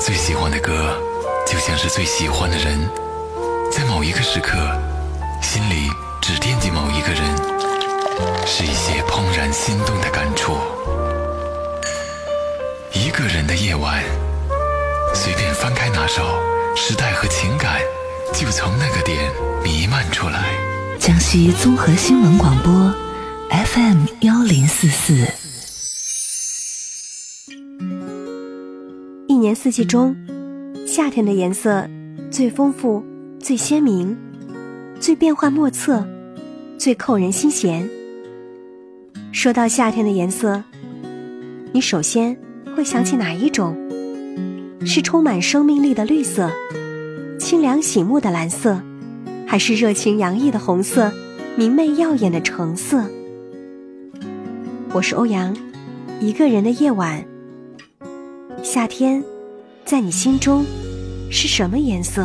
最喜欢的歌就像是最喜欢的人，在某一个时刻心里只惦记某一个人，是一些怦然心动的感触。一个人的夜晚，随便翻开哪首，时代和情感就从那个点弥漫出来。 江西综合新闻广播 FM1044。 一年四季中，夏天的颜色最丰富、最鲜明、最变幻莫测、最扣人心弦。说到夏天的颜色，你首先会想起哪一种？是充满生命力的绿色，清凉醒目的蓝色，还是热情洋溢的红色，明媚耀眼的橙色？我是欧阳，一个人的夜晚，夏天在你心中是什么颜色？